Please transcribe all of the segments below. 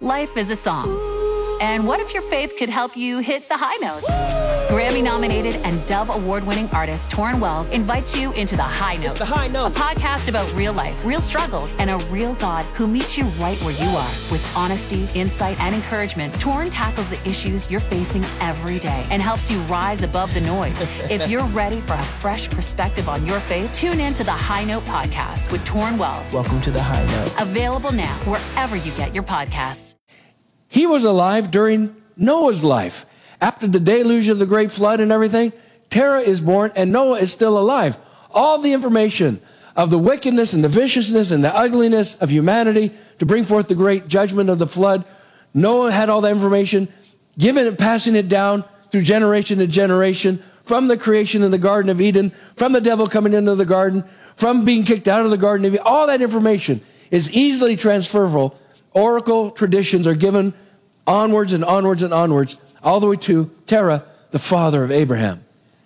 Life is a song. And what if your faith could help you hit the high notes? Grammy-nominated and Dove Award-winning artist Torrin Wells invites you into The High Note. It's The High Note. A podcast about real life, real struggles, and a real God who meets you right where you are. With honesty, insight, and encouragement, Torrin tackles the issues you're facing every day and helps you rise above the noise. If you're ready for a fresh perspective on your faith, tune in to The High Note podcast with Torrin Wells. Welcome to The High Note. Available now wherever you get your podcasts. He was alive during Noah's life. After the deluge of the great flood and everything, Terah is born and Noah is still alive. All the information of the wickedness and the viciousness and the ugliness of humanity to bring forth the great judgment of the flood, Noah had all that information, giving it, passing it down through generation to generation, from the creation in the Garden of Eden, from the devil coming into the garden, from being kicked out of the Garden of Eden. All that information is easily transferable. Oracle traditions are given onwards and onwards and onwards, all the way to Terah, the father of Abraham.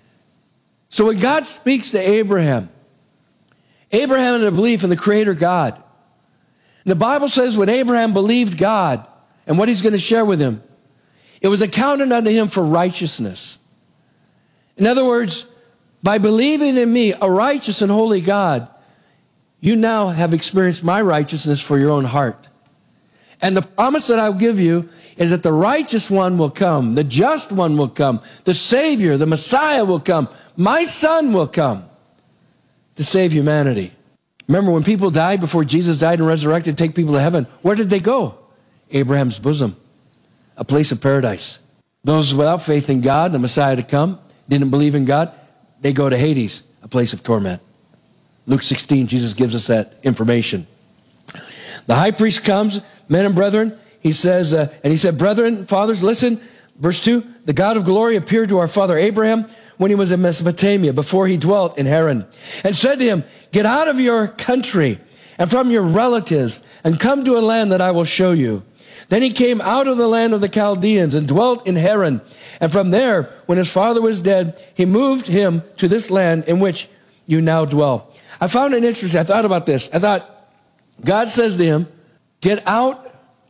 So when God speaks to Abraham had a belief in the Creator God. And the Bible says when Abraham believed God and what he's going to share with him, it was accounted unto him for righteousness. In other words, by believing in me, a righteous and holy God, you now have experienced my righteousness for your own heart. And the promise that I'll give you is that the righteous one will come, the just one will come, the Savior, the Messiah will come, my Son will come to save humanity. Remember when people died before Jesus died and resurrected, take people to heaven, where did they go? Abraham's bosom, a place of paradise. Those without faith in God, the Messiah to come, didn't believe in God, they go to Hades, a place of torment. Luke 16, Jesus gives us that information. The high priest comes, men and brethren, he says, and he said, brethren, fathers, listen, verse 2, the God of glory appeared to our father Abraham when he was in Mesopotamia, before he dwelt in Haran, and said to him, get out of your country and from your relatives and come to a land that I will show you. Then he came out of the land of the Chaldeans and dwelt in Haran. And from there, when his father was dead, he moved him to this land in which you now dwell. I found it interesting. I thought about this. I thought, God says to him, get out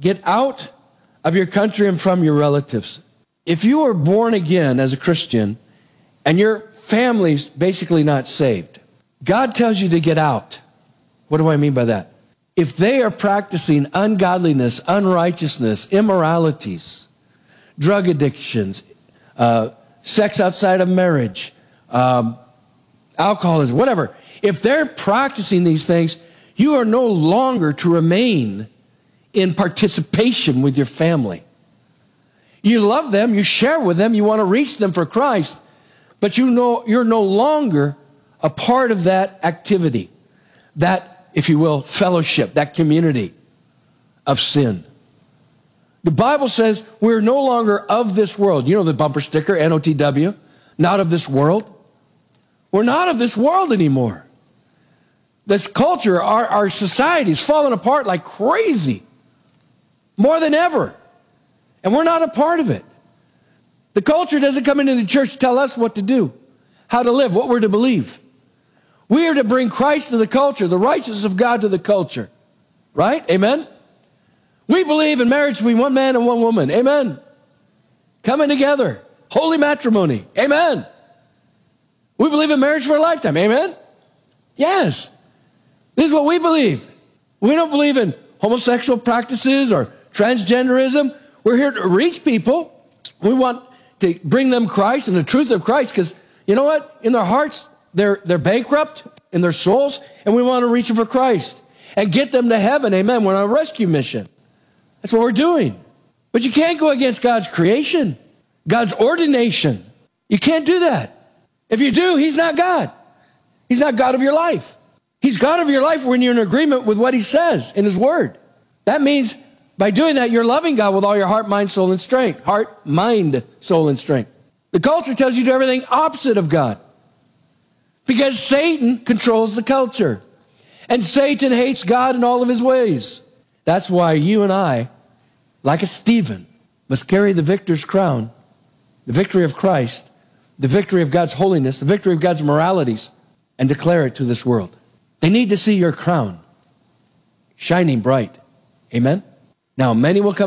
of your country and from your relatives. If you are born again as a Christian and your family's basically not saved, God tells you to get out. What do I mean by that? If they are practicing ungodliness, unrighteousness, immoralities, drug addictions, sex outside of marriage, alcoholism, whatever, if they're practicing these things, you are no longer to remain in participation with your family. You love them, you share with them, you want to reach them for Christ, but you know you're no longer a part of that activity, that, if you will, fellowship, that community of sin. The Bible says we're no longer of this world. You know the bumper sticker, NOTW, not of this world. We're not of this world anymore. This culture, our society is falling apart like crazy, more than ever. And we're not a part of it. The culture doesn't come into the church to tell us what to do, how to live, what we're to believe. We are to bring Christ to the culture, the righteousness of God to the culture. Right? Amen? We believe in marriage between one man and one woman. Amen? Coming together. Holy matrimony. Amen? We believe in marriage for a lifetime. Amen? Yes. This is what we believe. We don't believe in homosexual practices or transgenderism. We're here to reach people. We want to bring them Christ and the truth of Christ because, you know what? In their hearts, they're bankrupt in their souls, and we want to reach them for Christ and get them to heaven. Amen. We're on a rescue mission. That's what we're doing. But you can't go against God's creation, God's ordination. You can't do that. If you do, He's not God. He's not God of your life. He's God of your life when you're in agreement with what He says in His Word. That means by doing that, you're loving God with all your heart, mind, soul, and strength. Heart, mind, soul, and strength. The culture tells you to do everything opposite of God. Because Satan controls the culture. And Satan hates God in all of his ways. That's why you and I, like a Stephen, must carry the victor's crown, the victory of Christ, the victory of God's holiness, the victory of God's moralities, and declare it to this world. They need to see your crown shining bright. Amen? Now, many will come